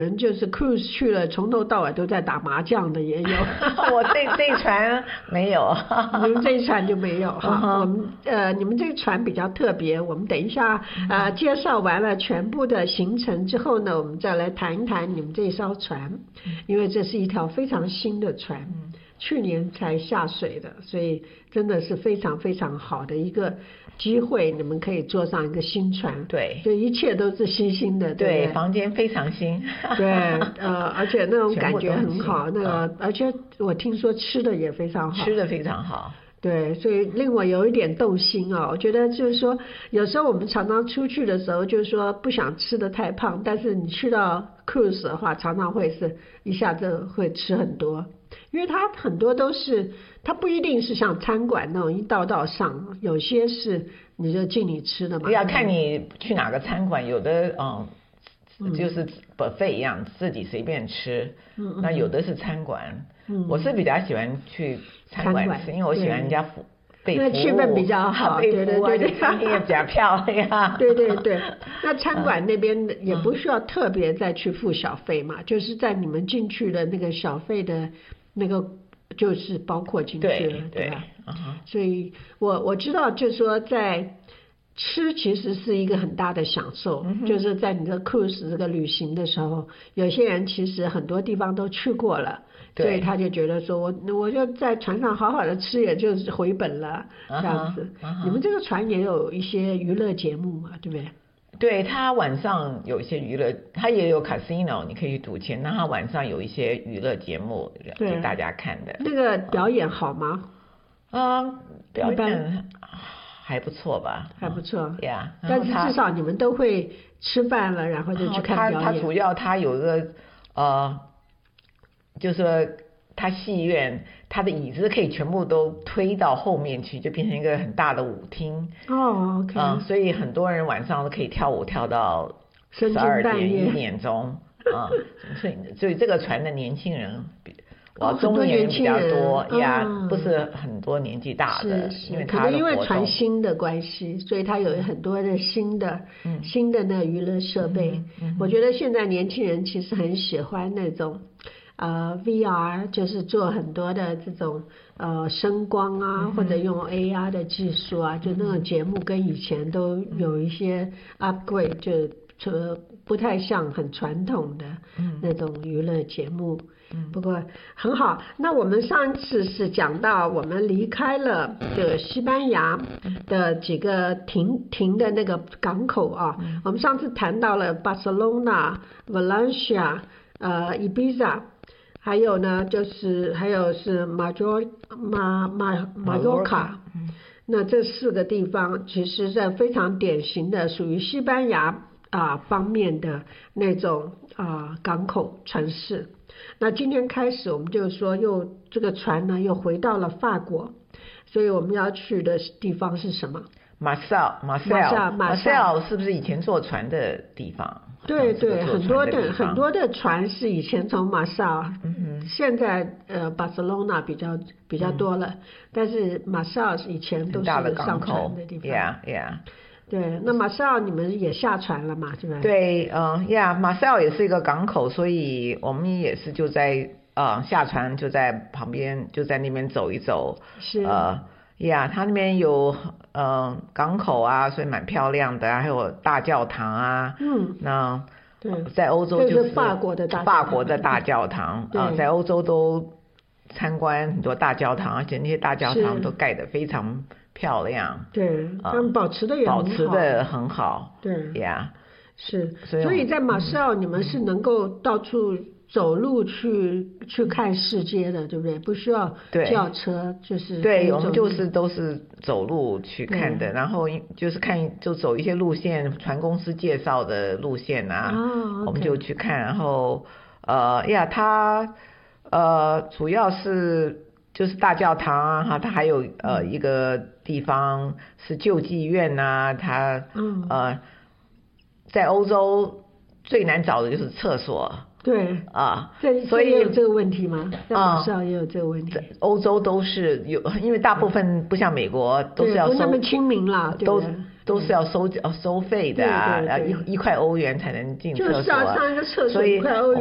人就是 cruise 去了，从头到尾都在打麻将的也有。 我这一船没有。 你们这一船就没有哈。我们你们这个船比较特别，我们等一下介绍完了全部的行程之后呢，我们再来谈一谈你们这艘船，因为这是一条非常新的船，去年才下水的，所以真的是非常非常好的一个机会，你们可以坐上一个新船。 对， 所以一切都是新兴的。对， 房间非常新。 对，而且那种感觉很好，那个而且我听说吃的也非常好。 吃的非常好。 对，所以令我有一点动心哦。我觉得就是说，有时候我们常常出去的时候，就是说不想吃的太胖，但是你去到 cruise 的话，常常会是一下子会吃很多，因为它很多都是，它不一定是像餐馆那种一道道上，有些是你就尽你吃的嘛。 要看你去哪个餐馆，有的就是 buffet 一样，自己随便吃。那有的是餐馆。我是比较喜欢去餐馆吃，因为我喜欢人家被服务， 那气氛比较好。对对对， 餐厅也比较漂亮。 对对对，那餐馆那边也不需要特别再去付小费嘛，就是在你们进去的那个小费的那个就是包括进去了，对吧？所以我知道，就是说在吃其实是一个很大的享受，就是在你的 cruise 这个旅行的时候，有些人其实很多地方都去过了，所以他就觉得说我就在船上好好的吃，也就是回本了，这样子。你们这个船也有一些娱乐节目嘛，对不对？ 对，他晚上有一些娱乐，他也有 casino， 你可以去赌钱，那他晚上有一些娱乐节目给大家看的。 那个表演好吗？ 表演还不错吧？ 还不错呀。 但是至少你们都会吃饭了，然后就去看表演。 他主要他有一个就是说他戏院他的椅子可以全部都推到后面去，就变成一个很大的舞厅。 OK。 所以很多人晚上都可以跳舞跳到12点1点钟。所以这个船的年轻人中年人比较多呀，不是很多年纪大的，因为他的因为船新的关系，所以他有很多的新的那娱乐设备。我觉得现在年轻人其实很喜欢那种VR， 就是做很多的这种声光啊，或者用 AR 的技术啊，就那种节目跟以前都有一些 upgrade， 就不太像很传统的那种娱乐节目。不过很好。那我们上一次是讲到我们离开了这个西班牙的几个停的那个港口啊。我们上次谈到了巴塞隆纳、Valencia、Ibiza， 还有呢是马约卡。那这4个地方其实是非常典型的属于西班牙方面的那种港口城市。那今天开始我们就说这个船呢又回到了法国，所以我们要去的地方是什么？马赛是不是以前坐船的地方？ 对对，很多的船是以前从马赛尔，现在巴塞隆纳比较多了，但是马赛尔以前都是上船的地方。对，那马赛尔你们也下船了嘛，对吧？ 对，马赛尔也是一个港口，所以我们也是就在下船就在旁边，就在那边走一走。 是。 它那边有港口啊，所以蛮漂亮的还有大教堂啊。那对， 在欧洲就是法国的大教堂在欧洲都参观很多大教堂，而且那些大教堂都盖得非常漂亮。 对，他们保持的很好。 对呀， 是。所以在马赛尔你们是能够到处走路去看世界的，对不对？不需要轿车，就是对，我们都是走路去看的，然后就是就走一些路线，船公司介绍的路线我们就去看，然后它主要是就是大教堂它还有一个地方是救济院它在欧洲最难找的就是厕所。 对所以有这个问题吗？在马赛尔也有这个问题。 欧洲都是有，因为大部分不像美国都是要不那么亲民啦， 都是要收费的啊，1块欧元才能进厕所啊， 就是要上一个厕所所以 1块欧元